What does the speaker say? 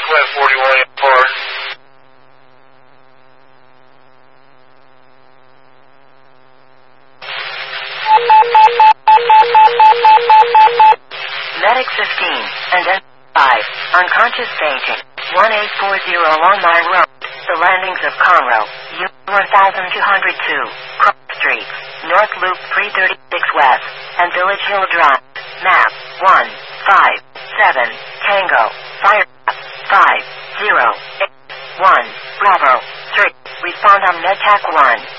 Southwest 4184. Medic 15 and N5, unconscious fainting, 1840 along my road, the landings of Conroe, U-1202, Cross Street, North Loop 336 West, and Village Hill Drive, map 157, Tango, Fire 508 1, Bravo 3, respond on MedTac 1.